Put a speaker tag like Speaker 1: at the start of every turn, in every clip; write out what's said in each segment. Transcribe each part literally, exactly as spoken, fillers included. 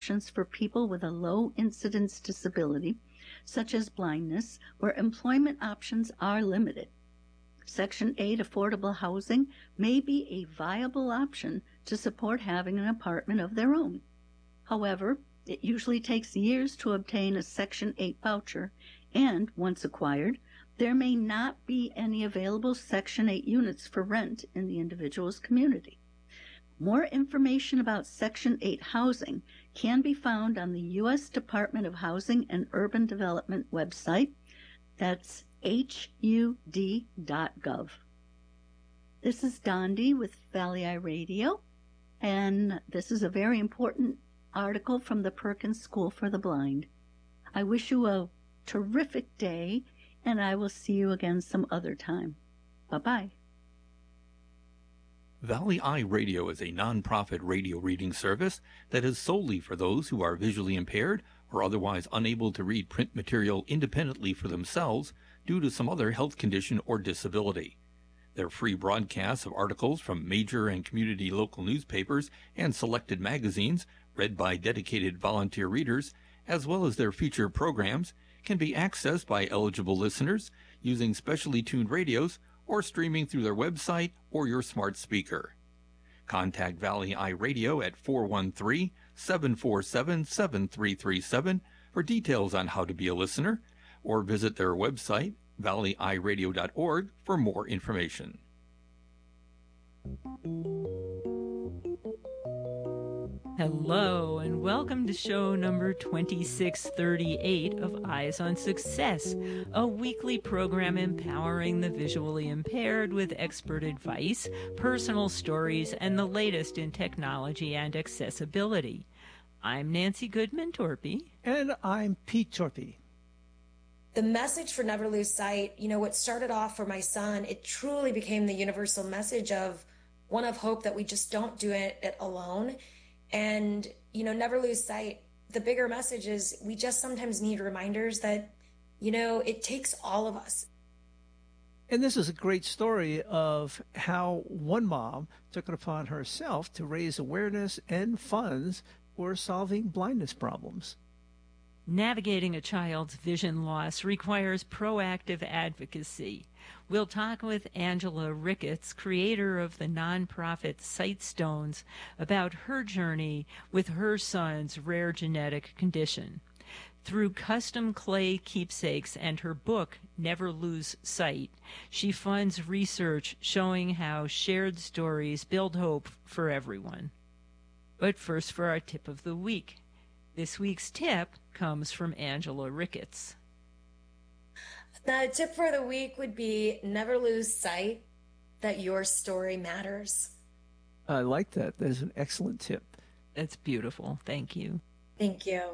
Speaker 1: options for people with a low incidence disability, such as blindness, where employment options are limited. Section eight affordable housing may be a viable option to support having an apartment of their own. However, it usually takes years to obtain a Section eight voucher, and once acquired, there may not be any available Section eight units for rent in the individual's community. More information about Section eight housing can be found on the U S Department of Housing and Urban Development website. That's H U D dot gov. This is Dondi with Valley Eye Radio, and this is a very important article from the Perkins School for the Blind. I wish you a terrific day, and I will see you again some other time. Bye-bye.
Speaker 2: Valley Eye Radio is a non-profit radio reading service that is solely for those who are visually impaired or otherwise unable to read print material independently for themselves due to some other health condition or disability. Their free broadcasts of articles from major and community local newspapers and selected magazines, read by dedicated volunteer readers, as well as their feature programs, can be accessed by eligible listeners using specially tuned radios or streaming through their website or your smart speaker. Contact Valley Eye Radio at four one three, seven four seven, seven three three seven for details on how to be a listener, or visit their website, valley eye radio dot org, for more information.
Speaker 3: Hello, and welcome to show number twenty-six thirty-eight of Eyes on Success, a weekly program empowering the visually impaired with expert advice, personal stories, and the latest in technology and accessibility. I'm Nancy Goodman-Torpy.
Speaker 4: And I'm Pete Torpy.
Speaker 5: The message for Never Lose Sight, you know, what started off for my son, it truly became the universal message of one of hope that we just don't do it, it alone. And, you know, Never Lose Sight, the bigger message is we just sometimes need reminders that, you know, it takes all of us.
Speaker 4: And this is a great story of how one mom took it upon herself to raise awareness and funds for solving blindness problems.
Speaker 3: Navigating a child's vision loss requires proactive advocacy. We'll talk with Angela Ricketts, creator of the nonprofit Sightstones, about her journey with her son's rare genetic condition. Through custom clay keepsakes and her book, Never Lose Sight, she funds research showing how shared stories build hope for everyone. But first for our tip of the week. This week's tip comes from Angela Ricketts.
Speaker 5: The tip for the week would be never lose sight that your story matters.
Speaker 4: I like that. That is an excellent tip.
Speaker 3: That's beautiful. Thank you.
Speaker 5: Thank you.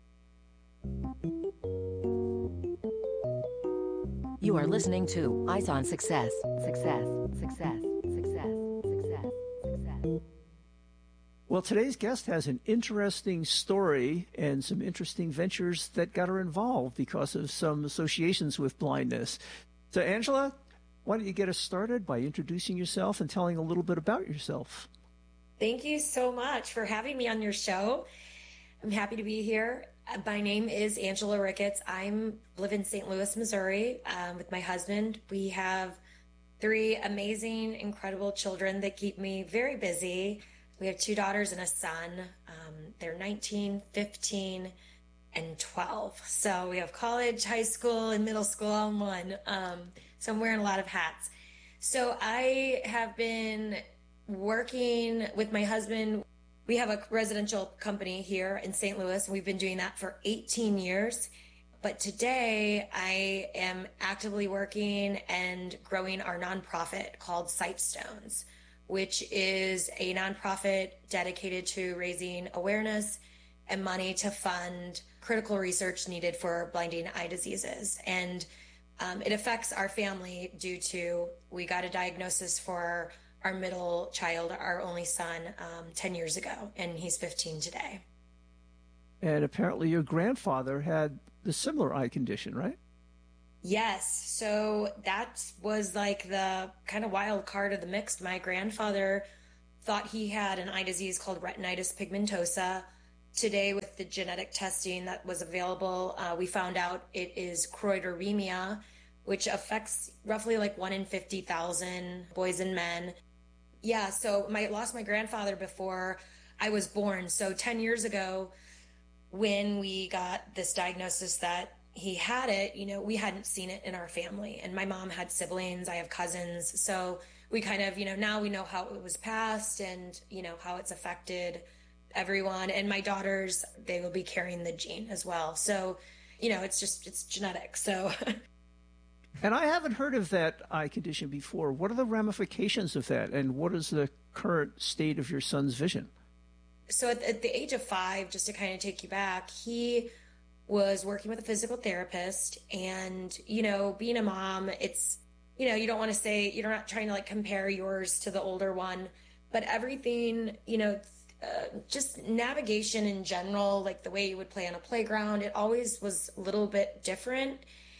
Speaker 6: You are listening to Eyes on Success. Success, success, success, success, success.
Speaker 4: Well, today's guest has an interesting story and some interesting ventures that got her involved because of some associations with blindness. So, Angela, why don't you get us started by introducing yourself and telling a little bit about yourself?
Speaker 5: Thank you so much for having me on your show. I'm happy to be here. My name is Angela Ricketts. I live in Saint Louis, Missouri, um, with my husband. We have three amazing, incredible children that keep me very busy. We have two daughters and a son. Um, they're nineteen, fifteen, and twelve. So we have college, high school, and middle school all in one. Um, so I'm wearing a lot of hats. So I have been working with my husband. We have a residential company here in Saint Louis, and we've been doing that for eighteen years. But today I am actively working and growing our nonprofit called Sightstones, which is a nonprofit dedicated to raising awareness and money to fund critical research needed for blinding eye diseases. And um, it affects our family due to, we got a diagnosis for our middle child, our only son, um, ten years ago, and he's fifteen today.
Speaker 4: And apparently your grandfather had the similar eye condition, right?
Speaker 5: Yes. So that was like the kind of wild card of the mix. My grandfather thought he had an eye disease called retinitis pigmentosa. today with the genetic testing that was available, uh, we found out it is choroideremia, which affects roughly like one in fifty thousand boys and men. Yeah, so I lost my grandfather before I was born. So ten years ago, when we got this diagnosis that he had it, you know, we hadn't seen it in our family. And my mom had siblings, I have cousins. So we kind of, you know, now we know how it was passed and, you know, how it's affected everyone. And my daughters, they will be carrying the gene as well. So, you know, it's just, it's genetic. So.
Speaker 4: And I haven't heard of that eye condition before. What are the ramifications of that? And what is the current state of your son's vision?
Speaker 5: So at, at the age of five, just to kind of take you back, he was working with a physical therapist. And, you know, being a mom, it's, you know, you don't want to say, you're not trying to like compare yours to the older one, but everything, you know, uh, just navigation in general, like the way you would play on a playground, it always was a little bit different.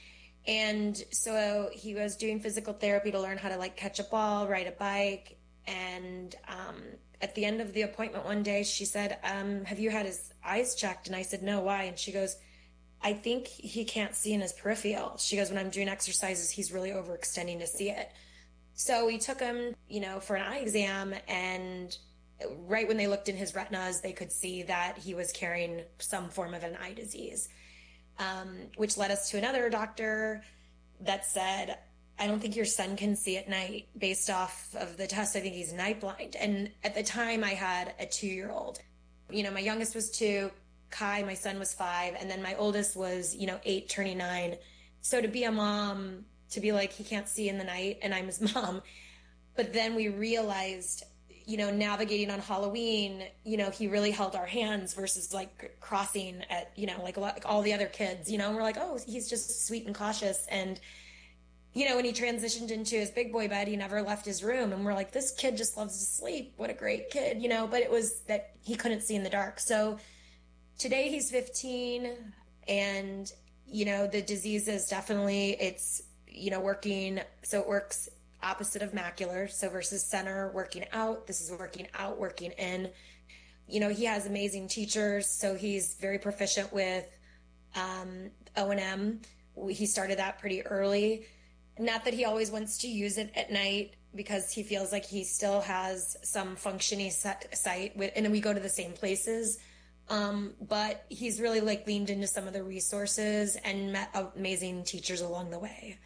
Speaker 5: And so he was doing physical therapy to learn how to like catch a ball, ride a bike. And um, at the end of the appointment one day, she said, um, have you had his eyes checked? And I said, no, why? And she goes, I think he can't see in his peripheral. She goes, when I'm doing exercises, he's really overextending to see it. So we took him, you know, for an eye exam, and right when they looked in his retinas, they could see that he was carrying some form of an eye disease, um, which led us to another doctor that said, I don't think your son can see at night based off of the test. I think he's night blind. And at the time I had a two-year-old. You know, my youngest was two, Kai, my son, was five, and then my oldest was, you know, eight, turning nine. So to be a mom, to be like, he can't see in the night, and I'm his mom. But then we realized, you know, navigating on Halloween, you know, he really held our hands versus like crossing at, you know, like, like all the other kids, you know, and we're like, oh, he's just sweet and cautious. And, you know, when he transitioned into his big boy bed, he never left his room. And we're like, this kid just loves to sleep. What a great kid, you know, but it was that he couldn't see in the dark. So today he's fifteen, and, you know, the disease is definitely, it's, you know, working. So it works opposite of macular. So versus center, working out, this is working out, working in. You know, he has amazing teachers. So he's very proficient with um, O and M. He started that pretty early. Not that he always wants to use it at night, because he feels like he still has some functioning sight, with, and we go to the same places. Um, but he's really like leaned into some of the resources and met amazing teachers along the way.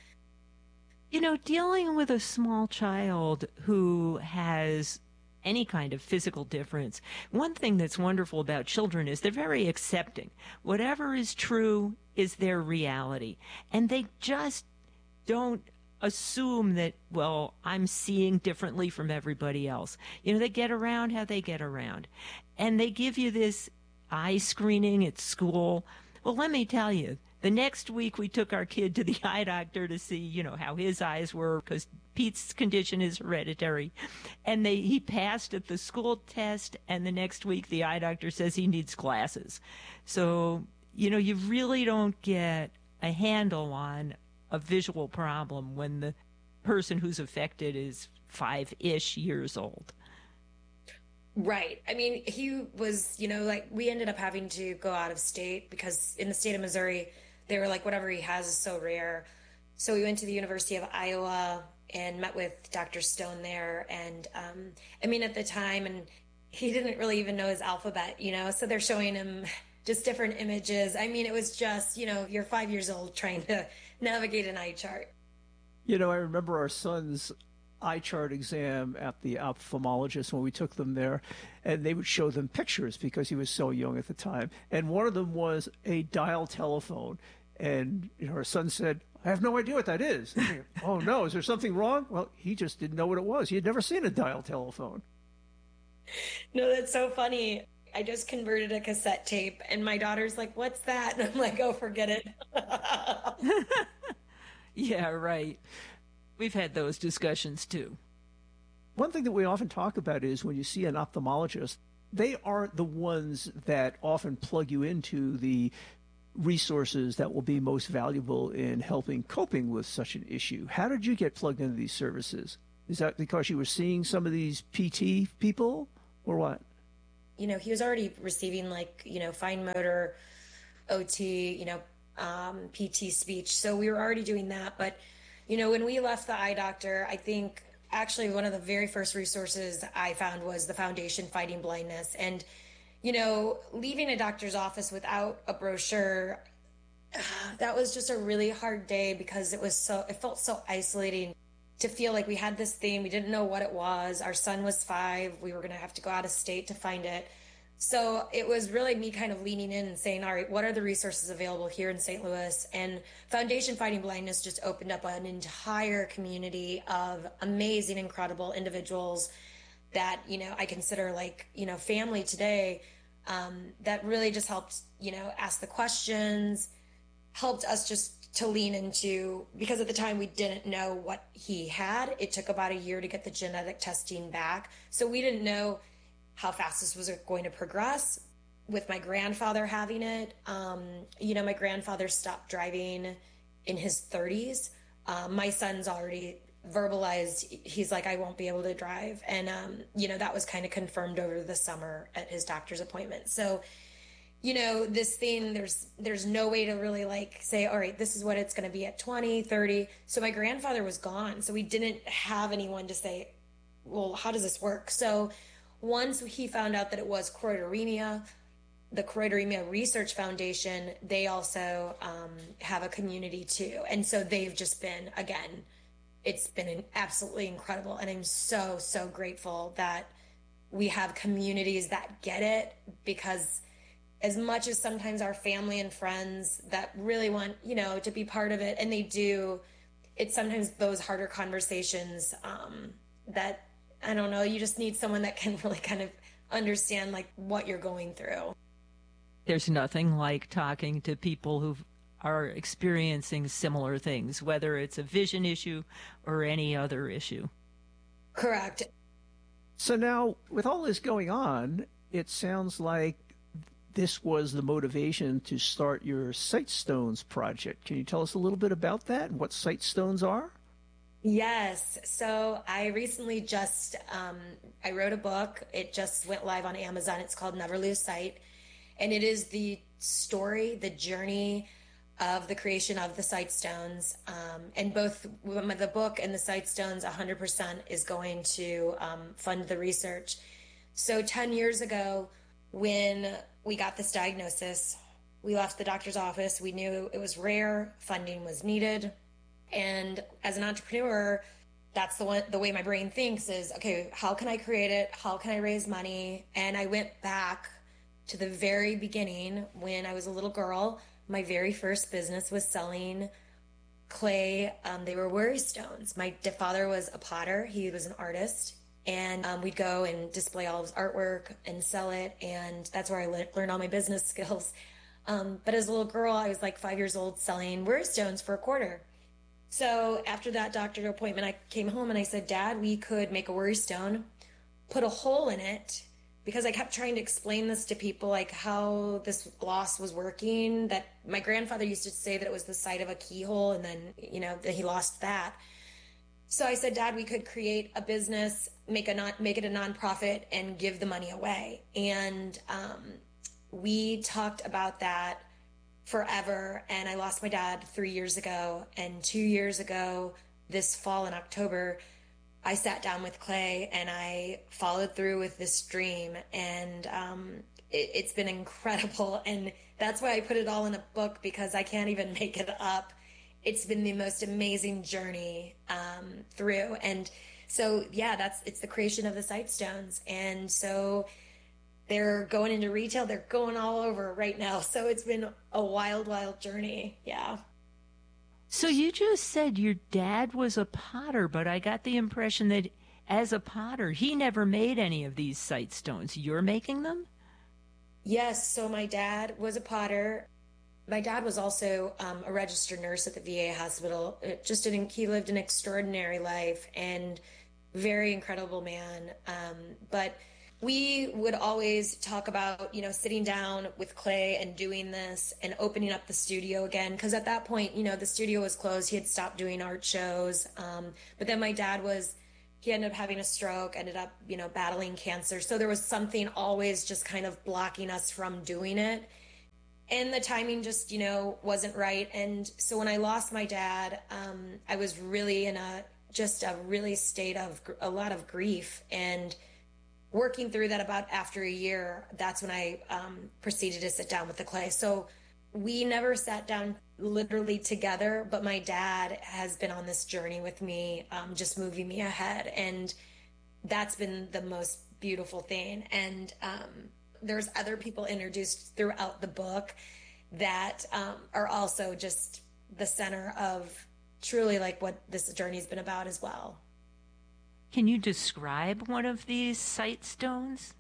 Speaker 3: You know, dealing with a small child who has any kind of physical difference, one thing that's wonderful about children is they're very accepting. Whatever is true is their reality. And they just don't assume that, well, I'm seeing differently from everybody else. You know, they get around how they get around. And they give you this eye screening at school. Well, let me tell you, the next week we took our kid to the eye doctor to see, you know, how his eyes were, because Pete's condition is hereditary. And they he passed at the school test, and the next week the eye doctor says he needs glasses. So, you know, you really don't get a handle on a visual problem when the person who's affected is five-ish years old.
Speaker 5: Right. I mean, he was, you know, like, we ended up having to go out of state because in the state of Missouri, they were like, whatever he has is so rare. So we went to the University of Iowa and met with Doctor Stone there. And um, I mean, at the time, and he didn't really even know his alphabet, you know, so they're showing him just different images. I mean, it was just, you know, you're five years old trying to navigate an eye chart.
Speaker 4: You know, I remember our son's eye chart exam at the ophthalmologist when we took them there, and they would show them pictures because he was so young at the time. And one of them was a dial telephone. And you know, our son said, I have no idea what that is. Go, oh, no, is there something wrong? Well, he just didn't know what it was. He had never seen a dial telephone.
Speaker 5: No, that's so funny. I just converted a cassette tape, and my daughter's like, what's that? And I'm like, oh, forget it.
Speaker 3: Yeah, right. We've had those discussions too.
Speaker 4: One thing that we often talk about is when you see an ophthalmologist, they aren't the ones that often plug you into the resources that will be most valuable in helping coping with such an issue. How did you get plugged into these services? Is that because you were seeing some of these P T people or what?
Speaker 5: you know, he was already receiving like, you know, fine motor, O T, you know, um, P T speech. So we were already doing that. But, you know, when we left the eye doctor, I think actually one of the very first resources I found was the Foundation Fighting Blindness. And, you know, leaving a doctor's office without a brochure, that was just a really hard day because it was so, it felt so isolating to feel like we had this thing. We didn't know what it was. Our son was five. We were going to have to go out of state to find it. So it was really me kind of leaning in and saying, all right, what are the resources available here in Saint Louis? And Foundation Fighting Blindness just opened up an entire community of amazing, incredible individuals that, you know, I consider like, you know, family today, um, that really just helped, you know, ask the questions, helped us just to lean into, because at the time we didn't know what he had. It took about a year to get the genetic testing back. So we didn't know how fast this was going to progress. With my grandfather having it, um, you know, my grandfather stopped driving in his thirties. Um, my son's already verbalized, he's like, I won't be able to drive. And, um, you know, that was kind of confirmed over the summer at his doctor's appointment. So, you know, this thing, there's there's no way to really like say, all right, this is what it's going to be at twenty, thirty. So my grandfather was gone. So we didn't have anyone to say, well, how does this work? So once he found out that it was choroideremia, the Choroideremia Research Foundation, they also um, have a community too. And so they've just been, again, it's been an absolutely incredible. And I'm so, so grateful that we have communities that get it, because as much as sometimes our family and friends that really want, you know, to be part of it, and they do, it's sometimes those harder conversations um, that, I don't know, you just need someone that can really kind of understand like what you're going through.
Speaker 3: There's nothing like talking to people who are experiencing similar things, whether it's a vision issue or any other issue.
Speaker 5: Correct.
Speaker 4: So now, with all this going on, it sounds like this was the motivation to start your Sightstones project. Can you tell us a little bit about that and what Sightstones are?
Speaker 5: Yes. So I recently just, um, I wrote a book. It just went live on Amazon. It's called Never Lose Sight. And it is the story, the journey of the creation of the Sightstones. Um, and both the book and the Sightstones, one hundred percent is going to um, fund the research. So ten years ago, when we got this diagnosis, we left the doctor's office. We knew it was rare, funding was needed. And as an entrepreneur, that's the one, the way my brain thinks is, okay, how can I create it? How can I raise money? And I went back to the very beginning when I was a little girl. My very first business was selling clay. Um, they were worry stones. My father was a potter. He was an artist. And um, we'd go and display all of his artwork and sell it. And that's where I le- learned all my business skills. Um, but as a little girl, I was like five years old selling worry stones for a quarter. So after that doctor appointment, I came home and I said, Dad, we could make a worry stone, put a hole in it, because I kept trying to explain this to people, like how this gloss was working, that my grandfather used to say that it was the side of a keyhole, and then, you know, that he lost that. So I said, Dad, we could create a business, make a non, make it a nonprofit, and give the money away. And um, we talked about that forever. And I lost my dad three years ago. And two years ago, this fall in October, I sat down with Clay and I followed through with this dream. And um, it, it's been incredible. And that's why I put it all in a book, because I can't even make it up. It's been the most amazing journey um, through. And so, yeah, that's, it's the creation of the Sightstones. And so they're going into retail. They're going all over right now. So it's been a wild, wild journey. Yeah.
Speaker 3: So you just said your dad was a potter, but I got the impression that as a potter, he never made any of these Sightstones. You're making them?
Speaker 5: Yes. So my dad was a potter. My dad was also um, a registered nurse at the V A hospital. It just an, he lived an extraordinary life and very incredible man. Um, but we would always talk about, you know, sitting down with Clay and doing this and opening up the studio again. Because at that point, you know, the studio was closed. He had stopped doing art shows. Um, but then my dad was he ended up having a stroke, ended up, you know, battling cancer. So there was something always just kind of blocking us from doing it. And the timing just, you know, wasn't right. And so when I lost my dad, um, I was really in a, just a really state of gr- a lot of grief, and working through that. About after a year, that's when I um, proceeded to sit down with the clay. So we never sat down literally together, but my dad has been on this journey with me, um, just moving me ahead. And that's been the most beautiful thing. And um, there's other people introduced throughout the book that um, are also just the center of truly like what this journey's been about as well.
Speaker 3: Can you describe one of these sight stones?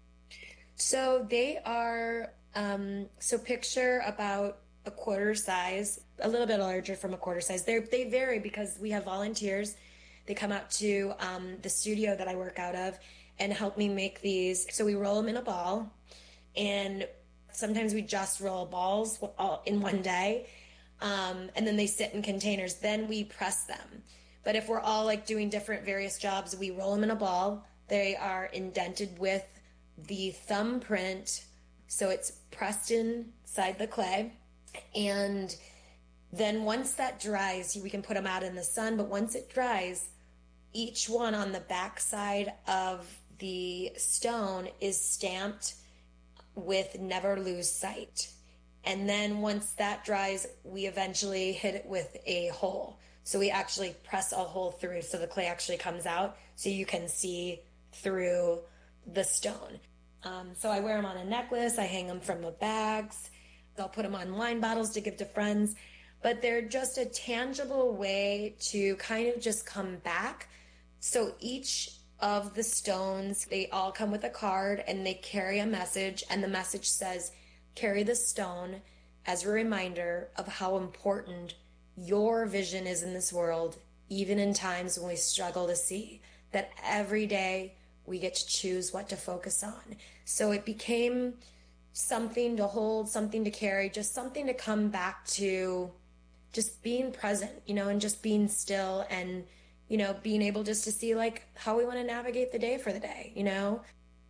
Speaker 5: So they are, um, so picture about a quarter size, a little bit larger from a quarter size. They they vary because we have volunteers. They come out to um, the studio that I work out of and help me make these. So we roll them in a ball, and sometimes we just roll balls all in one day, um, and then they sit in containers. Then we press them. But if we're all like doing different various jobs, we roll them in a ball. They are indented with the thumbprint, so it's pressed inside the clay. And then once that dries, we can put them out in the sun. But once it dries, each one on the back side of the stone is stamped with "Never Lose Sight." And then once that dries, we eventually hit it with a hole. So we actually press a hole through so the clay actually comes out so you can see through the stone. Um, so I wear them on a necklace. I hang them from the bags. I'll put them on wine bottles to give to friends. But they're just a tangible way to kind of just come back. So each of the stones, they all come with a card and they carry a message. And the message says, carry the stone as a reminder of how important your vision is in this world, even in times when we struggle to see, that every day we get to choose what to focus on. So it became something to hold, something to carry, just something to come back to, just being present, you know, and just being still, and, you know, being able just to see like how we want to navigate the day for the day, you know.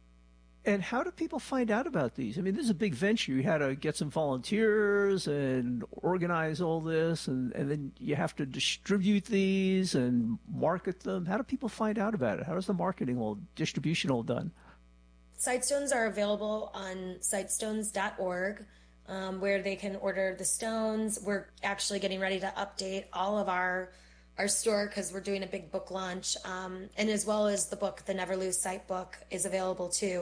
Speaker 4: And how do people find out about these? I mean, this is a big venture. You had to get some volunteers and organize all this, and, and then you have to distribute these and market them. How do people find out about it? How is the marketing all, distribution all done?
Speaker 5: Sightstones are available on sightstones dot org, um, where they can order the stones. We're actually getting ready to update all of our our store because we're doing a big book launch, um, and as well as the book, the Never Lose Sight book, is available too.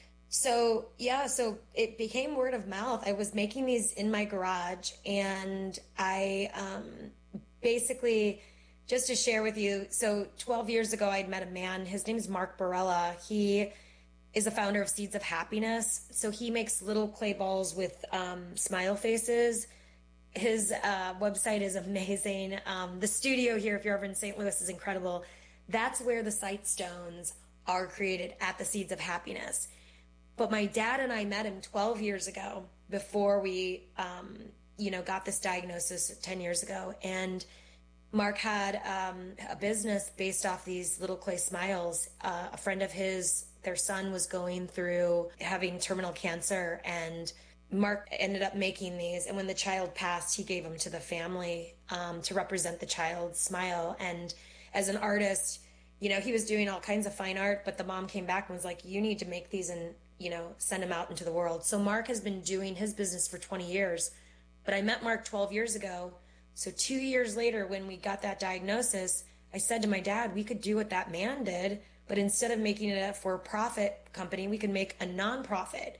Speaker 5: So yeah, so it became word of mouth. I was making these in my garage, and I um, basically, just to share with you, so twelve years ago I'd met a man. His name's Mark Barella. He is the founder of Seeds of Happiness. So he makes little clay balls with um, smile faces. His uh, website is amazing. Um, the studio here, if you're ever in Saint Louis, is incredible. That's where the sight stones are created, at the Seeds of Happiness. But my dad and I met him twelve years ago, before we, um, you know, got this diagnosis ten years ago. And Mark had um, a business based off these little clay smiles. Uh, a friend of his, their son was going through having terminal cancer, and Mark ended up making these. And when the child passed, he gave them to the family um, to represent the child's smile. And as an artist, you know, he was doing all kinds of fine art, but the mom came back and was like, you need to make these and, you know, send them out into the world. So Mark has been doing his business for twenty years, but I met Mark twelve years ago. So two years later, when we got that diagnosis, I said to my dad, we could do what that man did, but instead of making it a for-profit company, we could make a non-profit.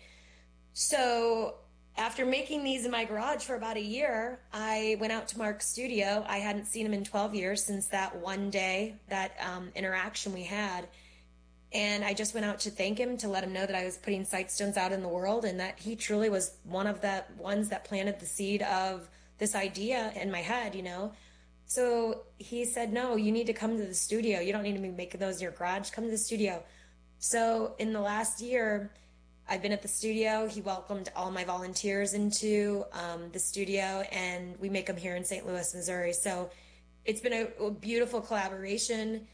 Speaker 5: So after making these in my garage for about a year, I went out to Mark's studio. I hadn't seen him in twelve years since that one day, that um, interaction we had. And I just went out to thank him, to let him know that I was putting Sightstones out in the world, and that he truly was one of the ones that planted the seed of this idea in my head, you know. So he said, no, you need to come to the studio. You don't need to be making those in your garage. Come to the studio. So in the last year, I've been at the studio. He welcomed all my volunteers into um, the studio, and we make them here in Saint Louis, Missouri. So it's been a, a beautiful collaboration.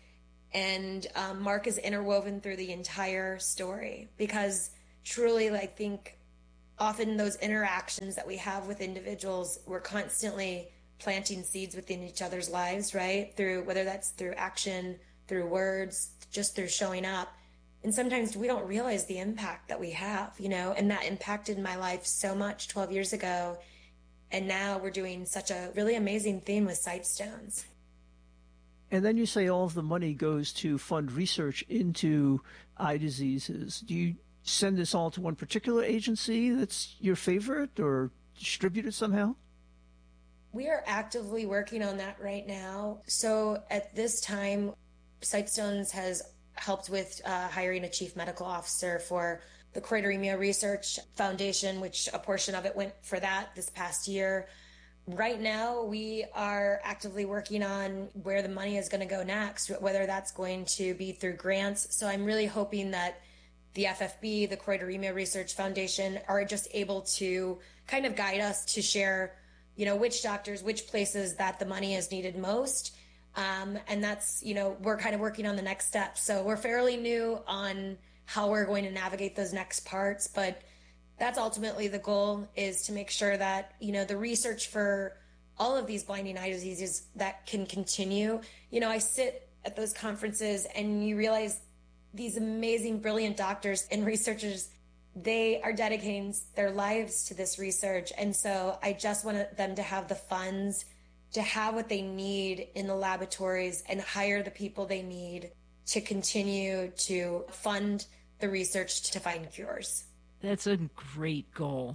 Speaker 5: And um, Mark is interwoven through the entire story because truly, I think often those interactions that we have with individuals, we're constantly planting seeds within each other's lives, right? Through whether that's through action, through words, just through showing up. And sometimes we don't realize the impact that we have, you know, and that impacted my life so much twelve years ago. And now we're doing such a really amazing theme with Sightstones.
Speaker 4: And then you say all of the money goes to fund research into eye diseases. Do you send this all to one particular agency that's your favorite or distribute it somehow?
Speaker 5: We are actively working on that right now. So at this time, Sightstones has helped with uh, hiring a chief medical officer for the Choroideremia Research Foundation, which a portion of it went for that this past year. Right now, we are actively working on where the money is going to go next, whether that's going to be through grants. So I'm really hoping that the F F B, the Choroideremia Research Foundation, are just able to kind of guide us to share, you know, which doctors, which places that the money is needed most. Um, and that's, you know, we're kind of working on the next steps. So we're fairly new on how we're going to navigate those next parts, but that's ultimately the goal, is to make sure that, you know, the research for all of these blinding eye diseases that can continue. You know, I sit at those conferences and you realize these amazing, brilliant doctors and researchers, they are dedicating their lives to this research. And so I just want them to have the funds, to have what they need in the laboratories and hire the people they need to continue to fund the research to find cures.
Speaker 3: That's a great goal.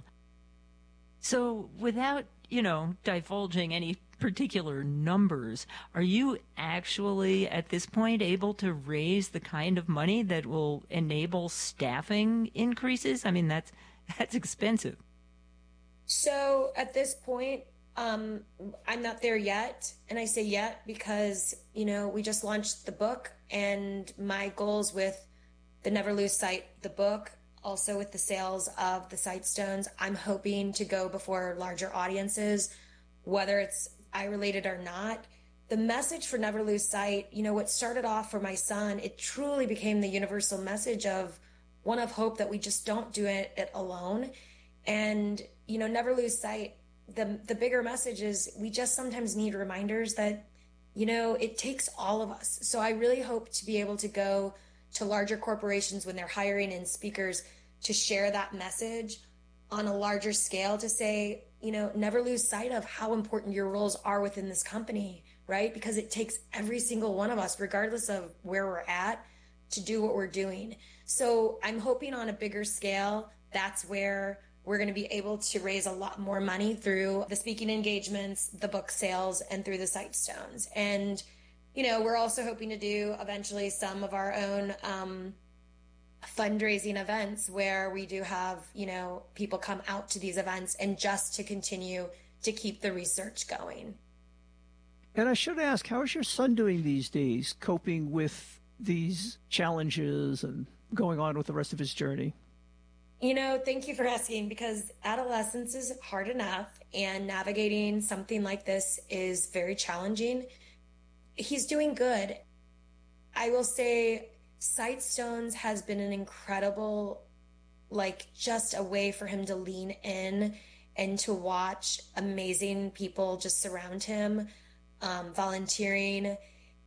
Speaker 3: So without, you know, divulging any particular numbers, are you actually at this point able to raise the kind of money that will enable staffing increases? I mean, that's that's expensive.
Speaker 5: So at this point, um, I'm not there yet. And I say yet because, you know, we just launched the book, and my goals with the Never Lose Sight, the book, also with the sales of the Sightstones, I'm hoping to go before larger audiences, whether it's eye-related or not. The message for Never Lose Sight, you know, what started off for my son, it truly became the universal message of one of hope, that we just don't do it, it alone. And, you know, Never Lose Sight, the the bigger message is we just sometimes need reminders that, you know, it takes all of us. So I really hope to be able to go to larger corporations when they're hiring in speakers to share that message on a larger scale, to say, you know, never lose sight of how important your roles are within this company, right? Because it takes every single one of us, regardless of where we're at, to do what we're doing. So I'm hoping on a bigger scale, that's where we're going to be able to raise a lot more money through the speaking engagements, the book sales, and through the Sightstones. And, you know, we're also hoping to do eventually some of our own um, fundraising events where we do have, you know, people come out to these events, and just to continue to keep the research going.
Speaker 4: And I should ask, how is your son doing these days, coping with these challenges and going on with the rest of his journey?
Speaker 5: You know, thank you for asking, because adolescence is hard enough, and navigating something like this is very challenging. He's doing good. I will say Sightstones has been an incredible, like, just a way for him to lean in and to watch amazing people just surround him, um, volunteering.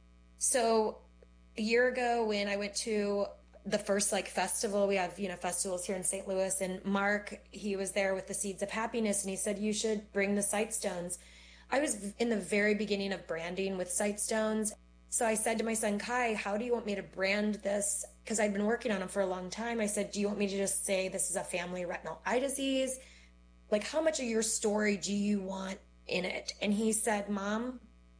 Speaker 5: So a year ago when I went to the first like festival, we have, you know, festivals here in Saint Louis, and Mark, he was there with the Seeds of Happiness, and he said, you should bring the Sightstones. I was in the very beginning of branding with Sightstones. So I said to my son, Kai, how do you want me to brand this? Because I'd been working on them for a long time. I said, do you want me to just say this is a family retinal eye disease? Like, how much of your story do you want in it? And he said, Mom,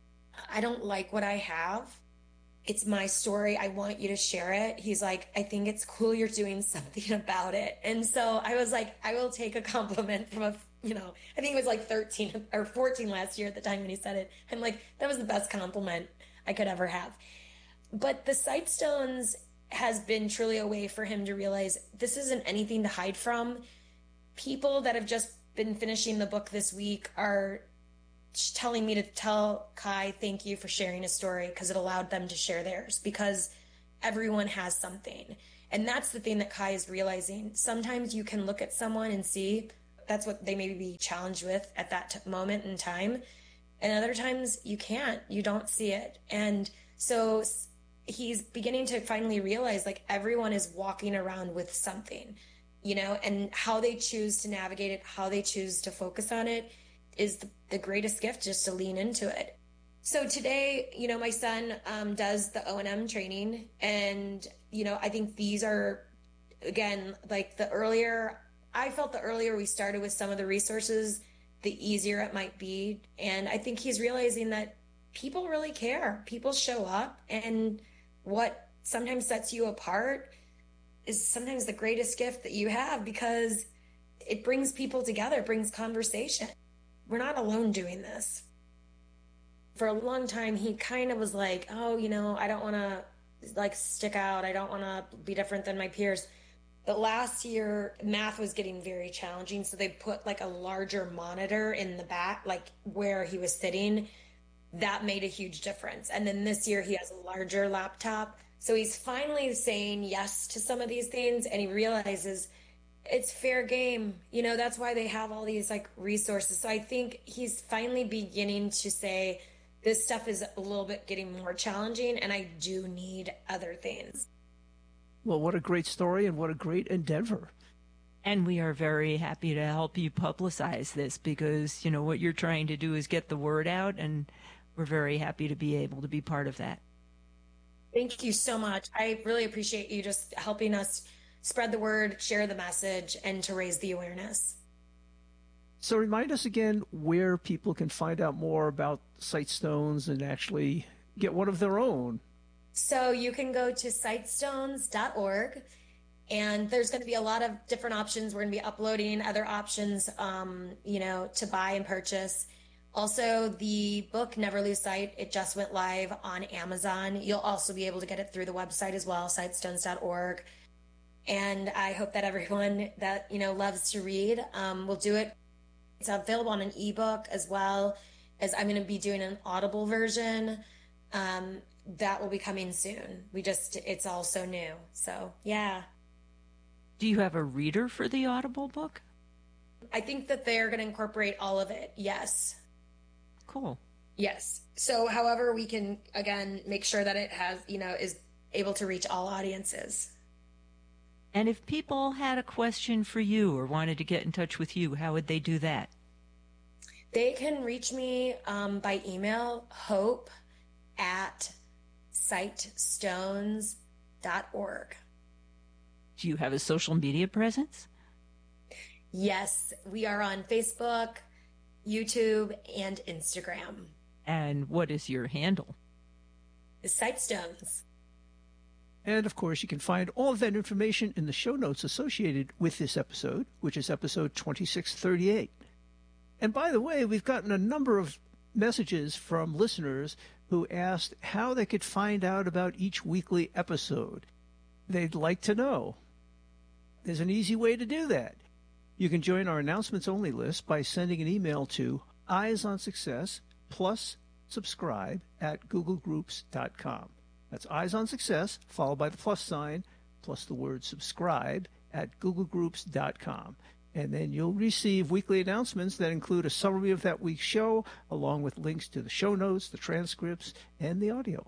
Speaker 5: I don't like what I have. It's my story. I want you to share it. He's like, I think it's cool you're doing something about it. And so I was like, I will take a compliment from a, you know, I think it was like thirteen or fourteen last year at the time when he said it. I'm like, that was the best compliment I could ever have. But the Sightstones has been truly a way for him to realize this isn't anything to hide from. People that have just been finishing the book this week are telling me to tell Kai, thank you for sharing his story, because it allowed them to share theirs, because everyone has something. And that's the thing that Kai is realizing. Sometimes you can look at someone and see that's what they may be challenged with at that t- moment in time. And other times you can't, you don't see it. And so he's beginning to finally realize, like, everyone is walking around with something, you know, and how they choose to navigate it, how they choose to focus on it is the, the greatest gift, just to lean into it. So today, you know, my son um, does the O and M training, and, you know, I think these are, again, like the earlier, I felt the earlier we started with some of the resources, the easier it might be. And I think he's realizing that people really care. People show up, and what sometimes sets you apart is sometimes the greatest gift that you have, because it brings people together, it brings conversation. We're not alone doing this. For a long time, he kind of was like, oh, you know, I don't want to like stick out. I don't want to be different than my peers. But last year, math was getting very challenging. So they put like a larger monitor in the back, like where he was sitting. That made a huge difference. And then this year he has a larger laptop. So he's finally saying yes to some of these things. And he realizes it's fair game. You know, that's why they have all these like resources. So I think he's finally beginning to say, this stuff is a little bit getting more challenging, and I do need other things.
Speaker 4: Well, what a great story, and what a great endeavor.
Speaker 3: And we are very happy to help you publicize this, because, you know, what you're trying to do is get the word out, and we're very happy to be able to be part of that.
Speaker 5: Thank you so much. I really appreciate you just helping us spread the word, share the message, and to raise the awareness.
Speaker 4: So remind us again where people can find out more about Sightstones and actually get one of their own.
Speaker 5: So you can go to sightstones dot org, and there's going to be a lot of different options. We're going to be uploading other options, um, you know, to buy and purchase. Also, the book Never Lose Sight, it just went live on Amazon. You'll also be able to get it through the website as well, sightstones dot org. And I hope that everyone that, you know, loves to read um, will do it. It's available on an ebook, as well as I'm going to be doing an Audible version. Um, that will be coming soon. We just, it's all so new. So, yeah.
Speaker 3: Do you have a reader for the Audible book?
Speaker 5: I think that they're going to incorporate all of it. Yes.
Speaker 3: Cool.
Speaker 5: Yes. So, however, we can, again, make sure that it has, you know, is able to reach all audiences.
Speaker 3: And if people had a question for you or wanted to get in touch with you, how would they do that?
Speaker 5: They can reach me um, by email, hope at sightstones dot org.
Speaker 3: Do you have a social media presence?
Speaker 5: Yes, we are on Facebook, YouTube, and Instagram.
Speaker 3: And what is your handle?
Speaker 5: It's Sightstones.
Speaker 4: And, of course, you can find all of that information in the show notes associated with this episode, which is episode twenty-six thirty-eight. And, by the way, we've gotten a number of messages from listeners who asked how they could find out about each weekly episode. They'd like to know. There's an easy way to do that. You can join our announcements-only list by sending an email to eyes on success plus subscribe at google groups dot com. That's Eyes on Success, followed by the plus sign, plus the word subscribe at google groups dot com. And then you'll receive weekly announcements that include a summary of that week's show, along with links to the show notes, the transcripts, and the audio.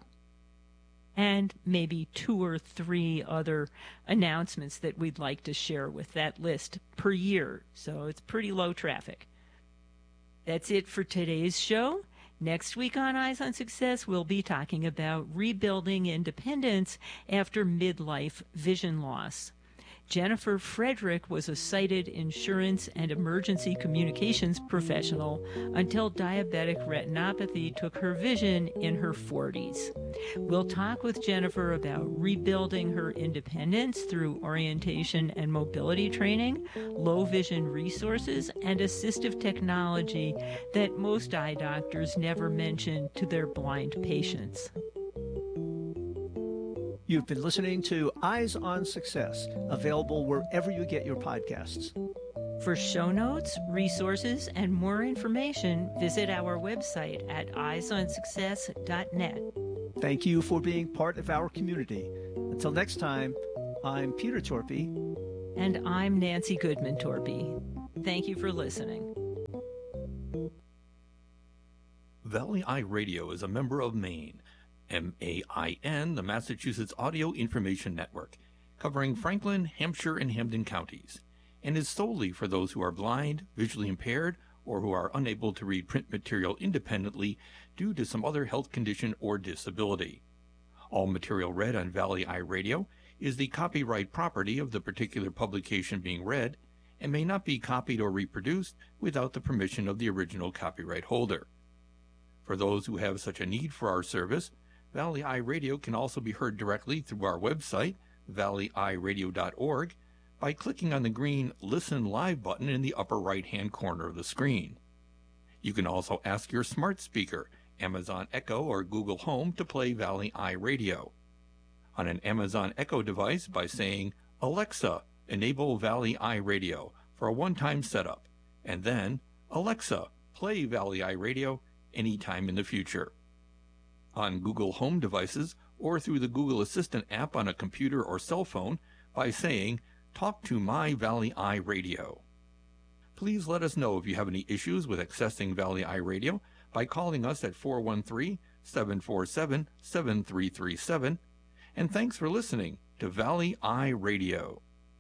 Speaker 3: And maybe two or three other announcements that we'd like to share with that list per year. So it's pretty low traffic. That's it for today's show. Next week on Eyes on Success, we'll be talking about rebuilding independence after midlife vision loss. Jennifer Frederick was a sighted insurance and emergency communications professional until diabetic retinopathy took her vision in her forties. We'll talk with Jennifer about rebuilding her independence through orientation and mobility training, low vision resources, and assistive technology that most eye doctors never mention to their blind patients.
Speaker 4: You've been listening to Eyes on Success, available wherever you get your podcasts.
Speaker 3: For show notes, resources, and more information, visit our website at eyes on success dot net.
Speaker 4: Thank you for being part of our community. Until next time, I'm Peter Torpy.
Speaker 3: And I'm Nancy Goodman Torpy. Thank you for listening.
Speaker 2: Valley Eye Radio is a member of MAIN, M A I N, the Massachusetts Audio Information Network, covering Franklin, Hampshire, and Hampden counties, and is solely for those who are blind, visually impaired, or who are unable to read print material independently due to some other health condition or disability. All material read on Valley Eye Radio is the copyright property of the particular publication being read and may not be copied or reproduced without the permission of the original copyright holder. For those who have such a need for our service, Valley Eye Radio can also be heard directly through our website, valley eye radio dot org, by clicking on the green Listen Live button in the upper right-hand corner of the screen. You can also ask your smart speaker, Amazon Echo or Google Home, to play Valley Eye Radio. On an Amazon Echo device by saying, "Alexa, enable Valley Eye Radio" for a one-time setup, and then, "Alexa, play Valley Eye Radio" anytime in the future. On Google Home devices or through the Google Assistant app on a computer or cell phone by saying, "Talk to my Valley Eye Radio." Please let us know if you have any issues with accessing Valley Eye Radio by calling us at four one three, seven four seven, seven three three seven. And thanks for listening to Valley Eye Radio.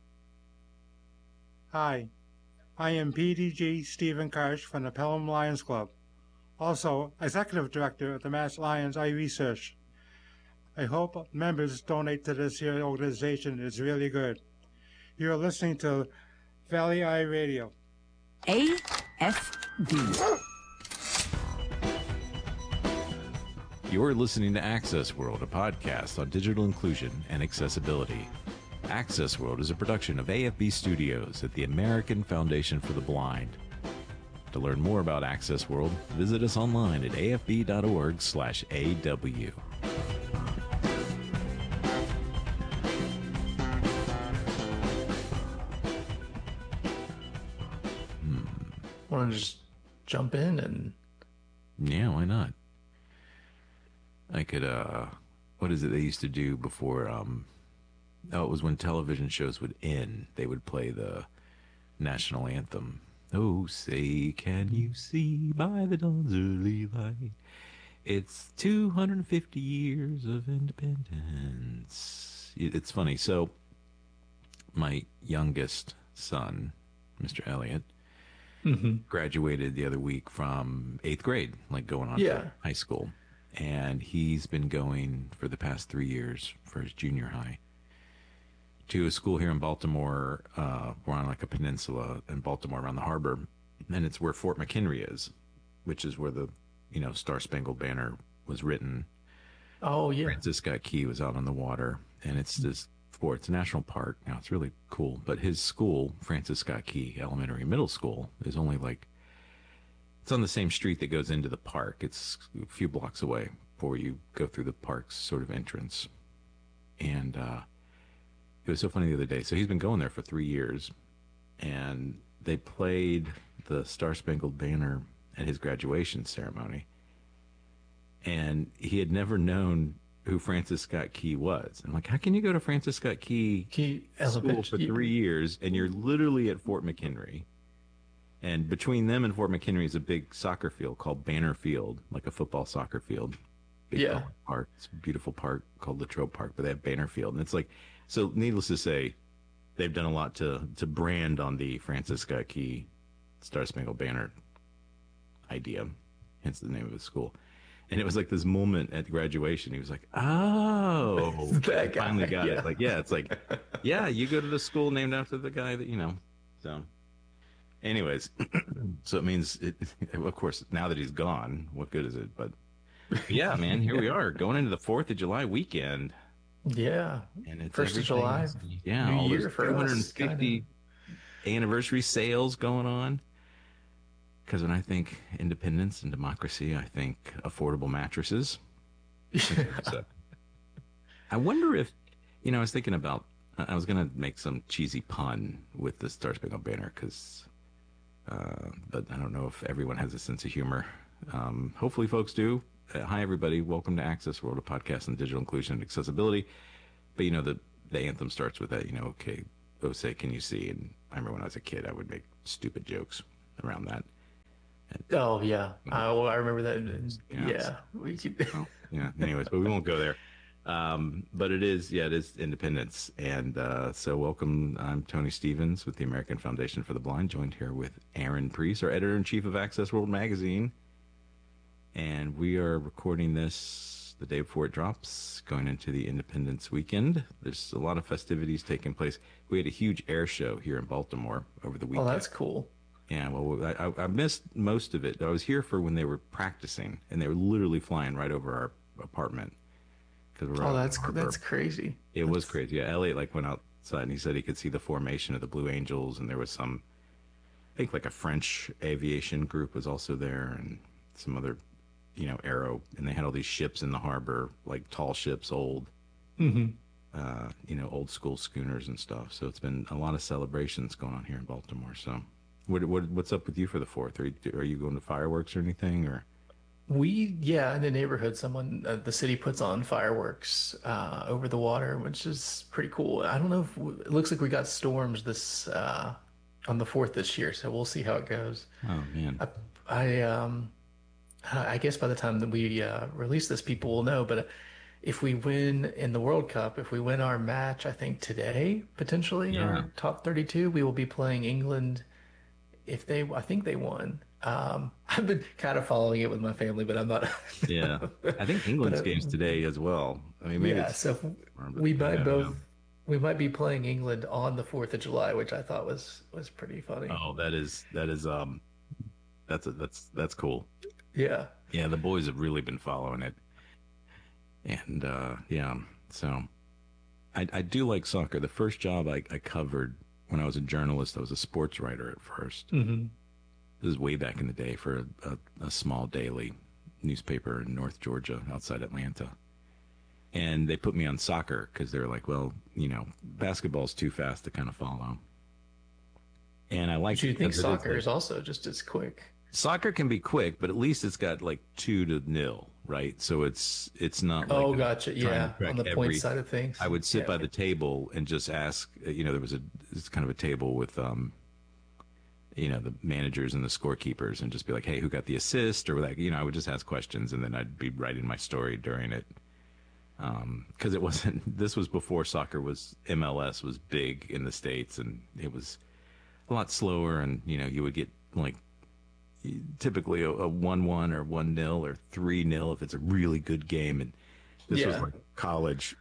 Speaker 7: Hi, I am P D G Stephen Karsh from the Pelham Lions Club, also Executive Director of the Mass Lions Eye Research. I hope members donate to this here organization. It's really good. You're listening to Valley Eye Radio.
Speaker 8: A F D.
Speaker 9: You're listening to Access World, a podcast on digital inclusion and accessibility. Access World is a production of A F B Studios at the American Foundation for the Blind. To learn more about Access World, visit us online at a f b dot org slash a w.
Speaker 10: Want to just jump in and...
Speaker 9: Yeah, why not? I could, uh, what is it they used to do before, um, oh, it was when television shows would end, they would play the national anthem. Oh, say, can you see by the dawn's early light, it's two hundred fifty years of independence. It's funny. So, my youngest son, Mister Elliot, mm-hmm. graduated the other week from eighth grade, like going on
Speaker 10: yeah.
Speaker 9: to high school. And he's been going for the past three years for his junior high to a school here in Baltimore. Uh, we're on like a peninsula in Baltimore around the harbor. And it's where Fort McHenry is, which is where the, you know, Star Spangled Banner was written.
Speaker 10: Oh, yeah.
Speaker 9: Francis Scott Key was out on the water. And it's this fort. It's a national park. Now, it's really cool. But his school, Francis Scott Key Elementary and Middle School, is only like, it's on the same street that goes into the park. It's a few blocks away before you go through the park's sort of entrance. And uh, it was so funny the other day. So he's been going there for three years. And they played the Star Spangled Banner at his graduation ceremony. And he had never known who Francis Scott Key was. I'm like, how can you go to Francis Scott Key,
Speaker 10: Key
Speaker 9: school for three years and you're literally at Fort McHenry? And between them and Fort McHenry is a big soccer field called Banner Field, like a football soccer field. Big
Speaker 10: yeah.
Speaker 9: park. It's a beautiful park called Latrobe Park, but they have Banner Field. And it's like, so needless to say, they've done a lot to, to brand on the Francis Scott Key Star Spangled Banner idea, hence the name of the school. And it was like this moment at graduation. He was like, oh,
Speaker 10: that guy.
Speaker 9: Finally got
Speaker 10: yeah.
Speaker 9: it. Like, yeah, it's like, yeah, you go to the school named after the guy that, you know, so. Anyways, so it means, it, of course, now that he's gone, what good is it? But yeah, man, here we are going into the fourth of July weekend.
Speaker 10: Yeah.
Speaker 9: And it's
Speaker 10: first of July.
Speaker 9: Yeah.
Speaker 10: New
Speaker 9: all
Speaker 10: year
Speaker 9: those
Speaker 10: for
Speaker 9: two hundred fifty
Speaker 10: us, kinda.
Speaker 9: anniversary sales going on. Because when I think independence and democracy, I think affordable mattresses. So, I wonder if, you know, I was thinking about, I was going to make some cheesy pun with the Star Spangled Banner because uh, but I don't know if everyone has a sense of humor. Um, hopefully, folks do. Uh, hi, everybody. Welcome to Access World, a podcast on digital inclusion and accessibility. But, you know, the, the anthem starts with that, you know, okay, oh, say, can you see? And I remember when I was a kid, I would make stupid jokes around that.
Speaker 10: And, oh, yeah. I, well, I remember that. Yeah. yeah. We
Speaker 9: could... oh, yeah. Anyways, but we won't go there. Um, but it is, yeah, it is Independence. And uh, so welcome. I'm Tony Stevens with the American Foundation for the Blind, joined here with Aaron Priest, our editor-in-chief of Access World Magazine. And we are recording this the day before it drops, going into the Independence weekend. There's a lot of festivities taking place. We had a huge air show here in Baltimore over the weekend.
Speaker 10: Oh, that's cool.
Speaker 9: Yeah, well, I, I missed most of it. I was here for when they were practicing, and they were literally flying right over our apartment.
Speaker 10: We're oh, that's that's crazy.
Speaker 9: It
Speaker 10: that's...
Speaker 9: was crazy. Yeah, Elliot like went outside and he said he could see the formation of the Blue Angels, and there was some, I think like a French aviation group was also there, and some other, you know, aero, and they had all these ships in the harbor, like tall ships, old,
Speaker 10: mm-hmm.
Speaker 9: uh, you know, old school schooners and stuff. So it's been a lot of celebrations going on here in Baltimore. So, what what what's up with you for the fourth? Are you, are you going to fireworks or anything, or?
Speaker 10: We, yeah, in the neighborhood, someone, uh, the city puts on fireworks uh, over the water, which is pretty cool. I don't know if, we, it looks like we got storms this, uh, on the fourth this year, so we'll see how it goes.
Speaker 9: Oh, man.
Speaker 10: I, I, um, I guess by the time that we uh, release this, people will know, but if we win in the World Cup, if we win our match, I think today, potentially,
Speaker 9: yeah.
Speaker 10: our top thirty-two, we will be playing England. If they, I think they won. Um, I've been kind of following it with my family, but I'm not.
Speaker 9: Yeah, I think England's but, game's today as well. I mean, maybe
Speaker 10: yeah.
Speaker 9: It's,
Speaker 10: so we might
Speaker 9: yeah,
Speaker 10: both. We might be playing England on the Fourth of July, which I thought was was pretty funny.
Speaker 9: Oh, that is that is um, that's a, that's that's cool.
Speaker 10: Yeah.
Speaker 9: Yeah, the boys have really been following it, and uh, yeah, so I I do like soccer. The first job I, I covered when I was a journalist, I was a sports writer at first.
Speaker 10: Mm-hmm.
Speaker 9: This is way back in the day for a, a, a small daily newspaper in North Georgia outside Atlanta. And they put me on soccer because they were like, well, you know, basketball's too fast to kind of follow. And I like
Speaker 10: Do you think soccer is also just as quick?
Speaker 9: Soccer can be quick, but at least it's got like two to nil, right? So it's it's not like
Speaker 10: oh, gotcha, yeah, on the
Speaker 9: every,
Speaker 10: point side of things.
Speaker 9: I would sit
Speaker 10: yeah.
Speaker 9: by the table and just ask. You know, there was a it's kind of a table with um. you know, the managers and the scorekeepers, and just be like, hey, who got the assist? Or like, you know, I would just ask questions, and then I'd be writing my story during it. Um, cause it wasn't, this was before soccer was, M L S was big in the States, and it was a lot slower. And, you know, you would get like typically a, a one one or one nil or three nil if it's a really good game. And this
Speaker 10: yeah.
Speaker 9: was like college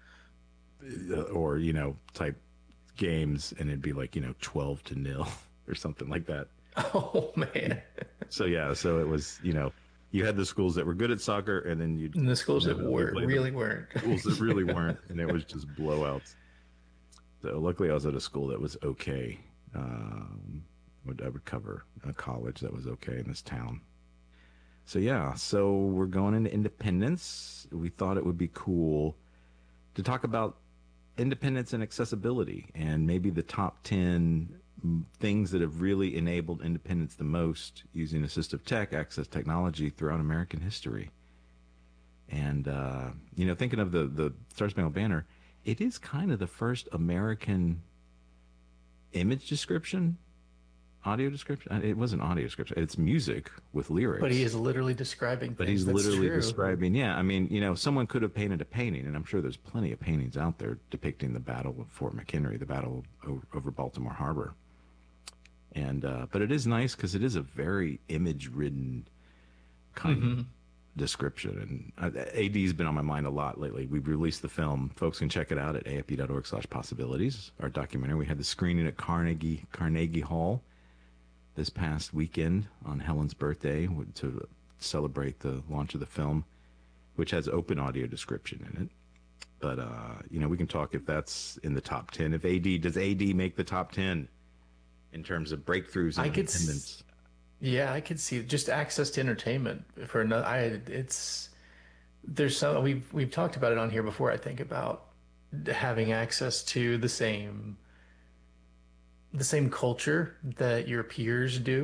Speaker 9: or, you know, type games. And it'd be like, you know, twelve to nil. Or something like that.
Speaker 10: Oh man!
Speaker 9: So yeah, so it was, you know, you had the schools that were good at soccer, and then you
Speaker 10: and the schools that were really weren't.
Speaker 9: Schools that really weren't, and it was just blowouts. So luckily, I was at a school that was okay. Um, I would cover a college that was okay in this town. So yeah, so we're going into Independence. We thought it would be cool to talk about independence and accessibility, and maybe the top ten things that have really enabled independence the most using assistive tech, access technology throughout American history. And, uh, you know, thinking of the, the Star Spangled Banner, it is kind of the first American image description, audio description. It wasn't audio description. It's music with lyrics.
Speaker 10: But he is literally describing
Speaker 9: But
Speaker 10: things.
Speaker 9: he's
Speaker 10: That's
Speaker 9: literally
Speaker 10: true.
Speaker 9: describing, yeah. I mean, you know, someone could have painted a painting, and I'm sure there's plenty of paintings out there depicting the Battle of Fort McHenry, the battle over Baltimore Harbor. And uh, but it is nice because it is a very image-ridden kind
Speaker 10: mm-hmm.
Speaker 9: of description. And uh, A D's been on my mind a lot lately. We've released the film. Folks can check it out at A F B dot org slash possibilities, our documentary. We had the screening at Carnegie Carnegie Hall this past weekend on Helen's birthday to celebrate the launch of the film, which has open audio description in it. But, uh, you know, we can talk if that's in the top ten. If A D, does A D make the top ten? In terms of breakthroughs in
Speaker 10: I could
Speaker 9: independence.
Speaker 10: S- yeah, I could see just access to entertainment for another. I it's there's some we've we've talked about it on here before. I think about having access to the same the same culture that your peers do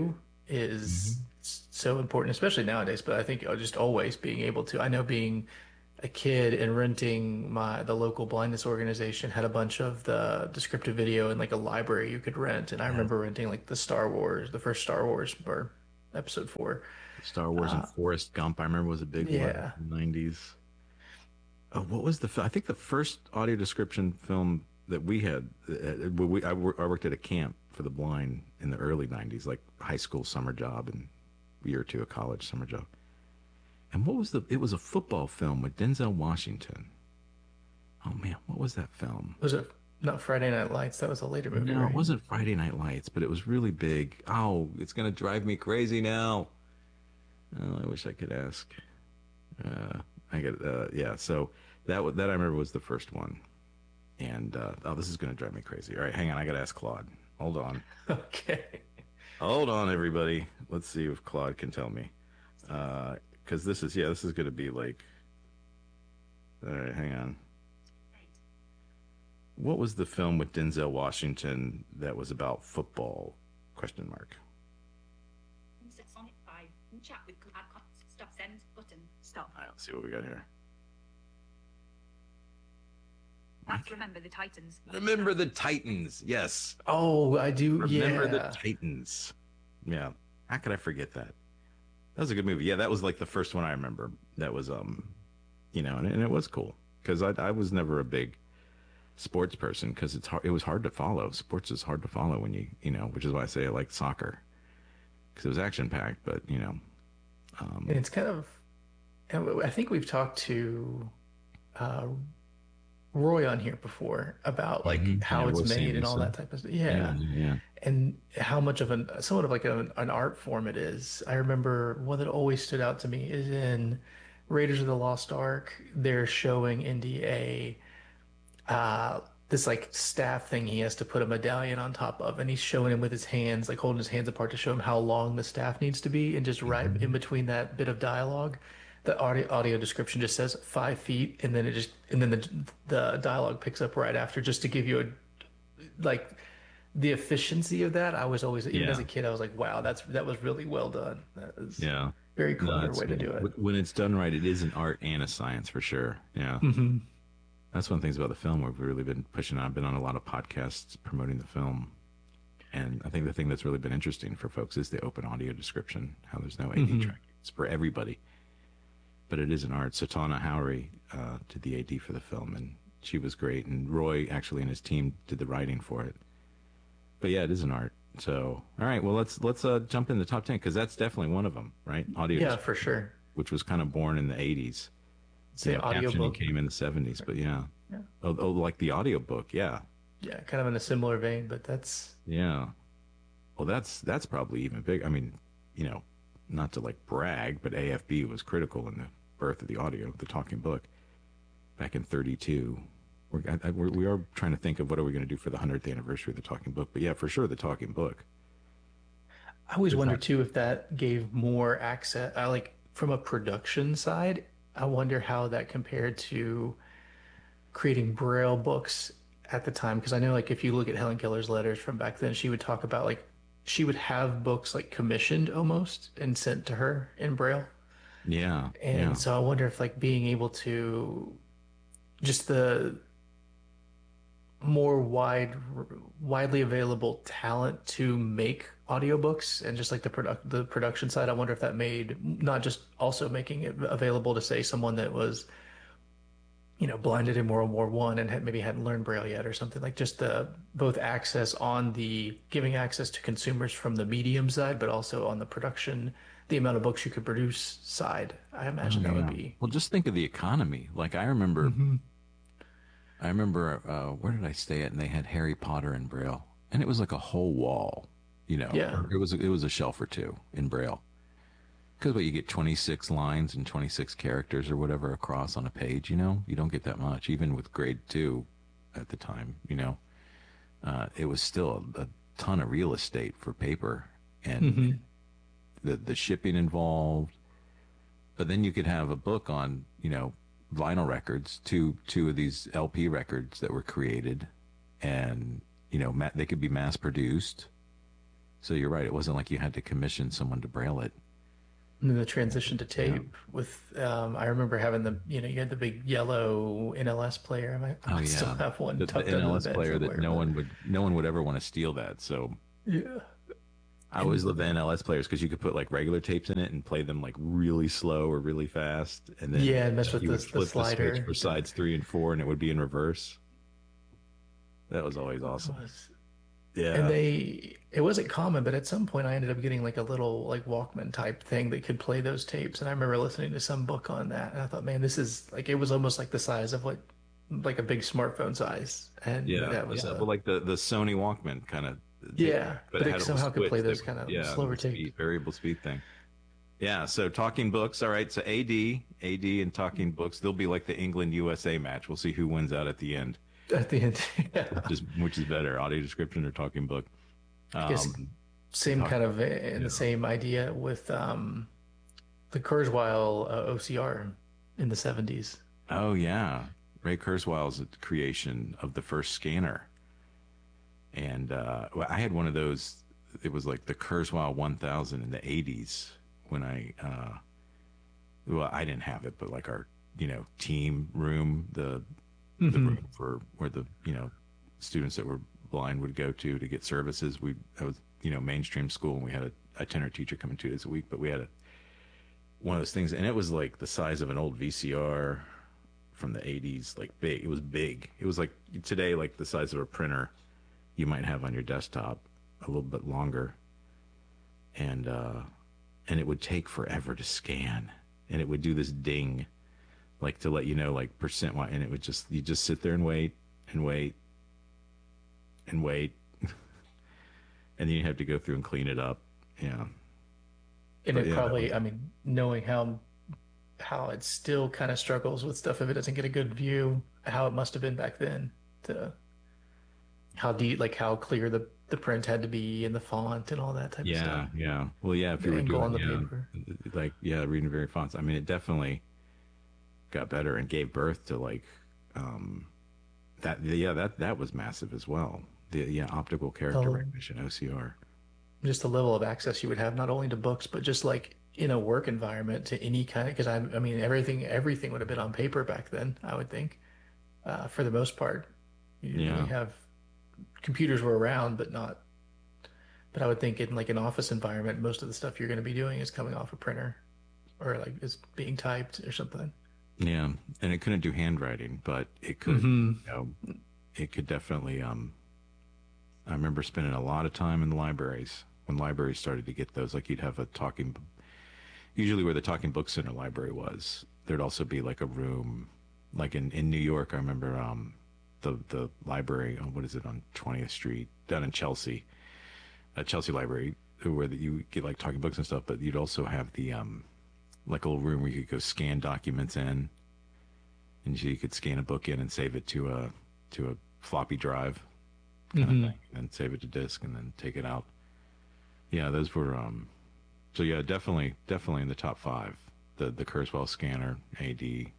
Speaker 10: is so important, especially nowadays, but I think uh, just always being able to. I know being a kid and renting my the local blindness organization had a bunch of the descriptive video in like a library you could rent, and I remember renting like the Star Wars, the first Star Wars or episode four.
Speaker 9: Star Wars uh, and Forrest Gump, I remember, was a big
Speaker 10: yeah.
Speaker 9: one in the nineties. Oh, what was the? I think the first audio description film that we had. Uh, we I, I worked at a camp for the blind in the early nineties, like high school summer job and a year or two of college summer job. And what was the? It was a football film with Denzel Washington. Oh man, what was that film?
Speaker 10: Was it not Friday Night Lights? That was a later movie.
Speaker 9: No,
Speaker 10: right?
Speaker 9: It wasn't Friday Night Lights, but it was really big. Oh, it's gonna drive me crazy now. Oh, I wish I could ask. Uh, I get uh, yeah. So that that I remember was the first one, and uh, oh, this is gonna drive me crazy. All right, hang on. I gotta ask Claude. Hold on.
Speaker 10: Okay.
Speaker 9: Hold on, everybody. Let's see if Claude can tell me. Uh, because this is yeah, this is gonna be like. All right, hang on. What was the film with Denzel Washington that was about football? Question mark.
Speaker 11: Sonic five. Chat with stop send button. Stop.
Speaker 9: All right, let's see what we got here.
Speaker 11: That's Remember the Titans.
Speaker 9: Remember the Titans. Yes.
Speaker 10: Oh, I do.
Speaker 9: Remember
Speaker 10: yeah.
Speaker 9: the Titans. Yeah. How could I forget that? That was a good movie. Yeah, that was like the first one I remember. That was, um, you know, and, and it was cool because I, I was never a big sports person because it's hard. It was hard to follow. Sports is hard to follow when you, you know, which is why I say I like soccer because it was action packed. But you know, um,
Speaker 10: and it's kind of. I think we've talked to uh, Roy on here before about like
Speaker 9: mm-hmm.
Speaker 10: how
Speaker 9: yeah,
Speaker 10: it's made and all
Speaker 9: so.
Speaker 10: that type of stuff. Yeah.
Speaker 9: yeah, yeah.
Speaker 10: And how much of an somewhat of like an, an art form it is. I remember one that always stood out to me is in Raiders of the Lost Ark. They're showing Indy a uh, this like staff thing he has to put a medallion on top of, and he's showing him with his hands, like holding his hands apart to show him how long the staff needs to be, and just right mm-hmm. in between that bit of dialogue. The audio audio description just says five feet, and then it just and then the the dialogue picks up right after, just to give you a like the efficiency of that. I was always even
Speaker 9: yeah.
Speaker 10: as a kid, I was like, wow, that's that was really well done. That was
Speaker 9: yeah,
Speaker 10: very clever
Speaker 9: no,
Speaker 10: way to do it.
Speaker 9: When it's done right, it is an art and a science for sure. Yeah,
Speaker 10: mm-hmm.
Speaker 9: That's one of the things about the film we've really been pushing on. I've been on a lot of podcasts promoting the film, and I think the thing that's really been interesting for folks is the open audio description. How there's no A D mm-hmm. track; it's for everybody. But it is an art. So Tana Howery uh, did the A D for the film, and she was great. And Roy actually and his team did the writing for it. But yeah, it is an art. So all right, well let's let's uh, jump in the top ten because that's definitely one of them, right? Audio,
Speaker 10: yeah, for sure.
Speaker 9: Which was kind of born in the eighties.
Speaker 10: Say you know, audio book
Speaker 9: came in the seventies, but yeah,
Speaker 10: yeah.
Speaker 9: Oh, oh, like the audio book, yeah.
Speaker 10: Yeah, kind of in a similar vein, but that's
Speaker 9: yeah. Well, that's that's probably even big. I mean, you know, not to like brag, but A F B was critical in the birth of the audio, the talking book, back in thirty-two. We're, I, we're we are trying to think of what are we going to do for the hundredth anniversary of the talking book, but yeah, for sure the talking book.
Speaker 10: I always
Speaker 9: There's
Speaker 10: wonder
Speaker 9: not...
Speaker 10: too if that gave more access. I like from a production side. I wonder how that compared to creating Braille books at the time, because I know like if you look at Helen Keller's letters from back then, she would talk about like she would have books like commissioned almost and sent to her in Braille.
Speaker 9: Yeah.
Speaker 10: And
Speaker 9: yeah.
Speaker 10: so I wonder if like being able to just the more wide widely available talent to make audiobooks and just like the product the production side, I wonder if that made not just also making it available to say someone that was, you know, blinded in World War One and had, maybe hadn't learned Braille yet or something, like just the both access on the giving access to consumers from the medium side, but also on the production, the amount of books you could produce side. I imagine
Speaker 9: oh,
Speaker 10: that
Speaker 9: yeah.
Speaker 10: would be.
Speaker 9: Well, just think of the economy. Like I remember,
Speaker 10: mm-hmm.
Speaker 9: I remember uh, where did I stay at? And they had Harry Potter in Braille, and it was like a whole wall. You know,
Speaker 10: yeah.
Speaker 9: it was it was a shelf or two in Braille. Because what you get twenty-six lines and twenty-six characters or whatever across on a page. You know, you don't get that much, even with grade two at the time. You know, uh, it was still a, a ton of real estate for paper and.
Speaker 10: Mm-hmm.
Speaker 9: The, the shipping involved, but then you could have a book on, you know, vinyl records, two two of these L P records that were created, and you know ma- they could be mass produced, So you're right. It wasn't like you had to commission someone to braille it.
Speaker 10: And then the transition to tape yeah. with, um, I remember having the, you know, you had the big yellow N L S player. I might, I might
Speaker 9: oh, yeah.
Speaker 10: still have one.
Speaker 9: The, the N L S player that no but... one would, no one would ever want to steal that. So
Speaker 10: yeah,
Speaker 9: I always loved the N L S players because you could put like regular tapes in it and play them like really slow or really fast, and then
Speaker 10: yeah, and mess with
Speaker 9: you
Speaker 10: the,
Speaker 9: would flip
Speaker 10: the slider
Speaker 9: the switch for sides three and four, and it would be in reverse. That was always awesome.
Speaker 10: Was...
Speaker 9: Yeah,
Speaker 10: and they it wasn't common, but at some point I ended up getting like a little like Walkman type thing that could play those tapes, and I remember listening to some book on that, and I thought, man, this is like, it was almost like the size of what like a big smartphone size, and
Speaker 9: yeah,
Speaker 10: that was
Speaker 9: yeah.
Speaker 10: Uh,
Speaker 9: well, like the the Sony Walkman kind of.
Speaker 10: Yeah, but, but it, it somehow could play those kind of
Speaker 9: yeah,
Speaker 10: slower tapes.
Speaker 9: Speed, variable speed thing. Yeah, so talking books. All right, so A D, A D and talking books. They'll be like the England U S A match. We'll see who wins out at the end.
Speaker 10: At the end, yeah.
Speaker 9: Which is, which is better, audio description or talking book? Um,
Speaker 10: I guess same
Speaker 9: talk,
Speaker 10: kind of in
Speaker 9: yeah.
Speaker 10: the same idea with um, the Kurzweil uh, O C R in the seventies.
Speaker 9: Oh yeah, Ray Kurzweil's creation of the first scanner. And uh, well, I had one of those. It was like the Kurzweil one thousand in the eighties when I, uh, well, I didn't have it, but like our, you know, team room, the, mm-hmm. the room for where the, you know, students that were blind would go to to get services. We, I was, you know, mainstream school, and we had a itinerant teacher coming two days a week, but we had a, one of those things, and it was like the size of an old V C R from the eighties, like big. It was big. It was like today, like the size of a printer you might have on your desktop, a little bit longer, and uh, and it would take forever to scan, and it would do this ding, like to let you know like percent wide, and it would just you just sit there and wait and wait and wait, and then you have to go through and clean it up, yeah.
Speaker 10: And
Speaker 9: but
Speaker 10: it
Speaker 9: yeah,
Speaker 10: probably,
Speaker 9: was...
Speaker 10: I mean, knowing how how it still kind of struggles with stuff if it doesn't get a good view, how it must have been back then to. How deep, like how clear the, the print had to be and the font and all that type
Speaker 9: yeah,
Speaker 10: of stuff.
Speaker 9: Yeah, yeah. Well, yeah, if you were doing, the yeah, paper. like, yeah, reading very fonts. I mean, it definitely got better and gave birth to like, um, that, yeah, that, that was massive as well. The, yeah, optical character oh, recognition, O C R.
Speaker 10: Just the level of access you would have, not only to books, but just like in a work environment to any kind of, because I, I mean, everything, everything would have been on paper back then, I would think, uh, for the most part. You
Speaker 9: yeah.
Speaker 10: really have, computers were around, but not, but I would think in like an office environment, most of the stuff you're going to be doing is coming off a printer or like is being typed or something.
Speaker 9: Yeah. And it couldn't do handwriting, but it could, mm-hmm. you know, it could definitely, um, I remember spending a lot of time in the libraries when libraries started to get those, like you'd have a talking, usually where the Talking Book Center library was, there'd also be like a room, like in, in New York, I remember, um, the the library on, what is it, on twentieth Street down in Chelsea, a Chelsea library where that you get like talking books and stuff, but you'd also have the um like a little room where you could go scan documents in, and you could scan a book in and save it to a to a floppy drive kind mm-hmm. of thing, and then save it to disk and then take it out. Yeah, those were um so yeah, definitely definitely in the top five, the the Kurzweil scanner, A D,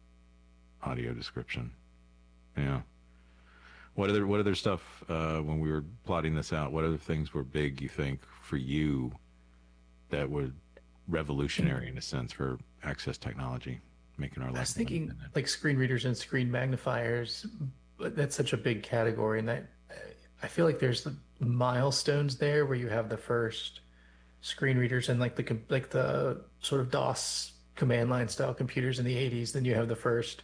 Speaker 9: audio description. Yeah. What other what other stuff uh, when we were plotting this out? What other things were big, you think, for you that were revolutionary in a sense for access technology, making our life?
Speaker 10: I was thinking like screen readers and screen magnifiers. But that's such a big category, and I I feel like there's the milestones there where you have the first screen readers and like the like the sort of DOS command line style computers in the eighties. Then you have the first.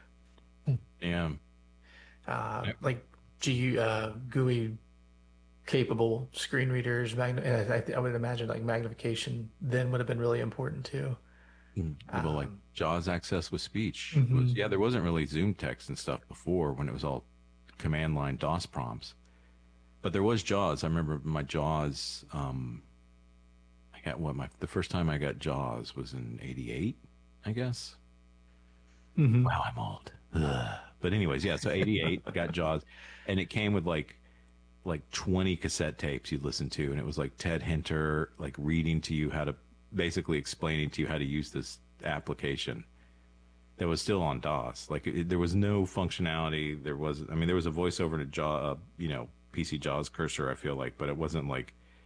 Speaker 9: Yeah.
Speaker 10: Uh,
Speaker 9: yep.
Speaker 10: Like G, uh, G U I capable screen readers, magn- and I, I would imagine like magnification then would have been really important too.
Speaker 9: Well, um, like JAWS access with speech
Speaker 10: mm-hmm.
Speaker 9: was, yeah, there wasn't really Zoom text and stuff before when it was all command line DOS prompts, but there was JAWS. I remember my JAWS. Um, I got what my the first time I got JAWS was in eighty-eight, I guess.
Speaker 10: Mm-hmm.
Speaker 9: Wow, I'm old. Ugh. But anyways, yeah, so eighty-eight, I got JAWS, and it came with like like twenty cassette tapes you'd listen to, and it was like Ted Hinter like reading to you how to, basically explaining to you how to use this application that was still on DOS. Like it, there was no functionality. There was, I mean, there was a voiceover to JAWS, uh, you know, P C JAWS cursor, I feel like, but it wasn't like,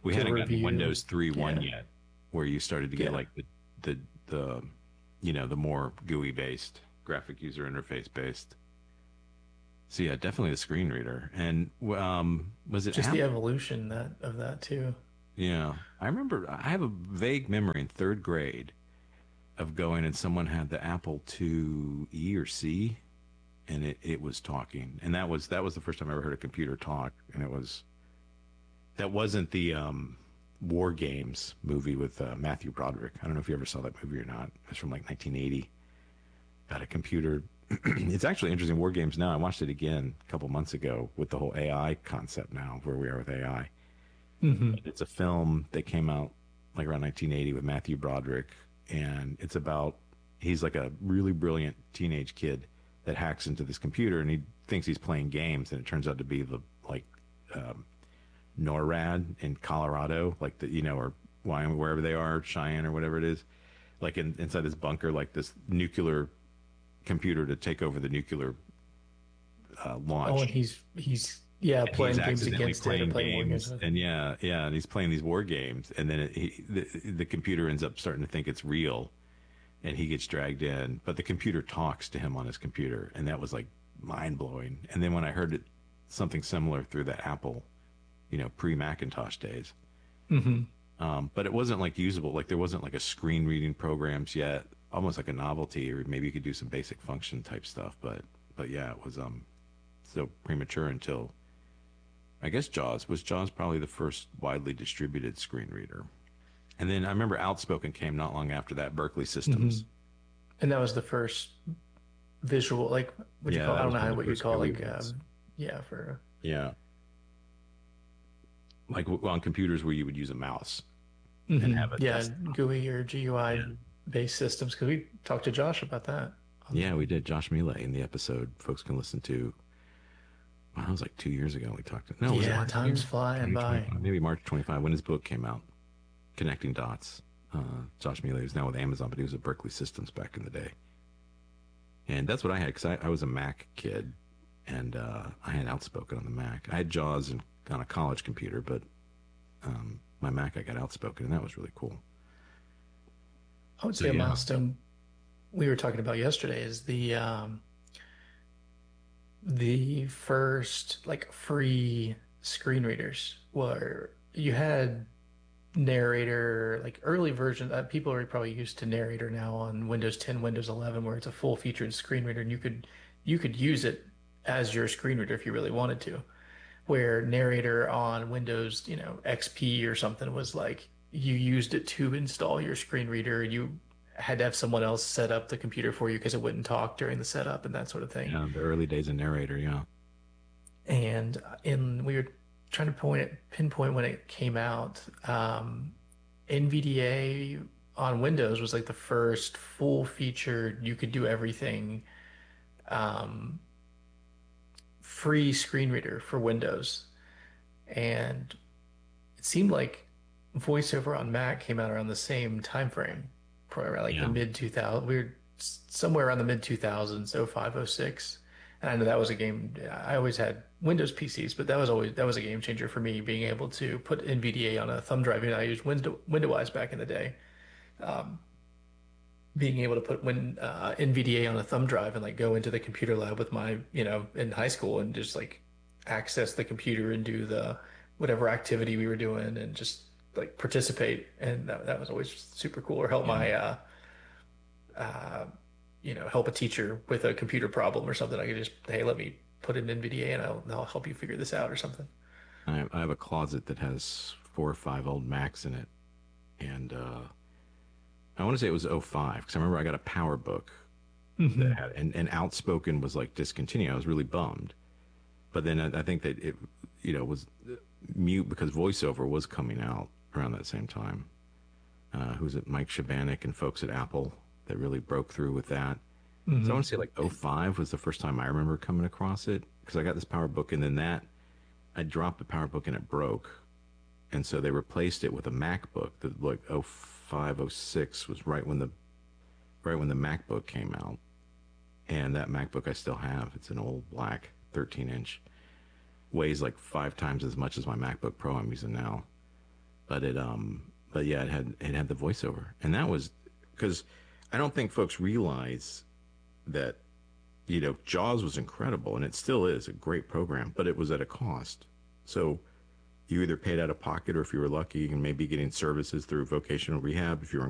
Speaker 9: We
Speaker 10: to
Speaker 9: hadn't gotten
Speaker 10: review.
Speaker 9: Windows three point one
Speaker 10: Yeah.
Speaker 9: yet, where you started to get
Speaker 10: Yeah.
Speaker 9: like the, the, the, you know, the more G U I based, graphic user interface based. So yeah, definitely the screen reader. And um, was it
Speaker 10: Just
Speaker 9: Apple?
Speaker 10: the evolution that of that too.
Speaker 9: Yeah, I remember. I have a vague memory in third grade of going and someone had the Apple two E or C, and it, it was talking, and that was that was the first time I ever heard a computer talk, and it was that wasn't the um, War Games movie with uh, Matthew Broderick. I don't know if you ever saw that movie or not. It's from like nineteen eighty. Got a computer. It's actually interesting. War Games now. I watched it again a couple months ago with the whole A I concept now, where we are with A I.
Speaker 10: Mm-hmm.
Speaker 9: It's a film that came out like around nineteen eighty with Matthew Broderick, and it's about he's like a really brilliant teenage kid that hacks into this computer, and he thinks he's playing games, and it turns out to be the like um, NORAD in Colorado, like the you know or Wyoming, wherever they are, Cheyenne or whatever it is, like in, inside this bunker, like this nuclear computer to take over the nuclear uh, launch.
Speaker 10: Oh, and he's he's yeah
Speaker 9: And
Speaker 10: playing
Speaker 9: he's
Speaker 10: games
Speaker 9: accidentally
Speaker 10: against
Speaker 9: playing
Speaker 10: it, or playing war
Speaker 9: games,
Speaker 10: games.
Speaker 9: and yeah, yeah, and he's playing these war games, and then it, he, the the computer ends up starting to think it's real, and he gets dragged in, but the computer talks to him on his computer, and that was like mind blowing. And then when I heard it, something similar through the Apple, you know, pre Macintosh days,
Speaker 10: Mm-hmm.
Speaker 9: um, but it wasn't like usable, like there wasn't like a screen reading programs yet, almost like a novelty, or maybe you could do some basic function type stuff, but but yeah, it was um so premature until. I guess JAWS was JAWS probably the first widely distributed screen reader, and then I remember Outspoken came not long after that. Berkeley Systems,
Speaker 10: Mm-hmm. And that was the first visual, like what do
Speaker 9: Yeah,
Speaker 10: you call?
Speaker 9: that
Speaker 10: I don't
Speaker 9: was
Speaker 10: know
Speaker 9: one
Speaker 10: how
Speaker 9: of the
Speaker 10: what you
Speaker 9: first
Speaker 10: call
Speaker 9: G U I
Speaker 10: like
Speaker 9: ones.
Speaker 10: um, yeah for
Speaker 9: yeah, like w- on computers where you would use a mouse
Speaker 10: Mhm.
Speaker 9: and have a
Speaker 10: yeah
Speaker 9: desktop.
Speaker 10: G U I or G U I
Speaker 9: Yeah.
Speaker 10: based systems, because we talked to Josh about that.
Speaker 9: Yeah, we did. Josh Mealy in the episode folks can listen to. Wow, that was like two years ago we talked to. No, was it
Speaker 10: Yeah,
Speaker 9: last
Speaker 10: time's
Speaker 9: year?
Speaker 10: flying by.
Speaker 9: twenty twenty-five, maybe March twenty-five when his book came out, Connecting Dots. Uh, Josh Mealy was now with Amazon, but he was at Berkeley Systems back in the day. And that's what I had, because I, I was a Mac kid, and uh, I had Outspoken on the Mac. I had JAWS in, on a college computer, but um, my Mac I got Outspoken, and that was really cool.
Speaker 10: I would
Speaker 9: So,
Speaker 10: say a
Speaker 9: yeah.
Speaker 10: milestone we were talking about yesterday is the um, the first like free screen readers where you had narrator, like early version. Uh, people are probably used to narrator now on Windows ten, Windows eleven, where it's a full featured screen reader, and you could you could use it as your screen reader if you really wanted to. Where narrator on Windows, you know, X P or something was like you used it to install your screen reader. You had to have someone else set up the computer for you because it wouldn't talk during the setup and that sort of thing.
Speaker 9: Yeah, the early days of Narrator, yeah.
Speaker 10: And in we were trying to point it, pinpoint when it came out. Um, N V D A on Windows was like the first full featured, you could do everything, um, free screen reader for Windows. And it seemed like VoiceOver on Mac came out around the same time frame, probably around like
Speaker 9: Yeah.
Speaker 10: the mid two thousands. We were s- somewhere around the mid two thousands, oh five, oh six. And I know that was a game. I always had Windows P Cs, but that was always that was a game changer for me, being able to put N V D A on a thumb drive. And I used Window Windowise back in the day. Um, being able to put Win, uh, N V D A on a thumb drive and like go into the computer lab with my, you know, in high school and just like access the computer and do the whatever activity we were doing and just like participate. And that, that was always super cool. Or help
Speaker 9: Yeah.
Speaker 10: my, uh, uh, you know, help a teacher with a computer problem or something. I could just, hey, let me put in N V D A and I'll, I'll help you figure this out or something.
Speaker 9: I have, I have a closet that has four or five old Macs in it, and uh, I want to say it was oh five because I remember I got a PowerBook
Speaker 10: Mhm.
Speaker 9: that had, and, and Outspoken was like discontinued. I was really bummed, but then I, I think that it, you know, was mute because VoiceOver was coming out around that same time. Uh, who's it? Mike Shabanik and folks at Apple that really broke through with that.
Speaker 10: Mhm.
Speaker 9: So I want to say like oh five was the first time I remember coming across it because I got this PowerBook and then that I dropped the PowerBook and it broke. And so they replaced it with a MacBook that like oh five, oh six was right when the right when the MacBook came out. And that MacBook I still have. It's an old black thirteen inch. Weighs like five times as much as my MacBook Pro I'm using now. but it um but yeah, it had it had the voiceover, and that was because I don't think folks realize that, you know, Jaws was incredible, and it still is a great program, but it was at a cost. So you either paid out of pocket, or if you were lucky, and maybe getting services through vocational rehab if you were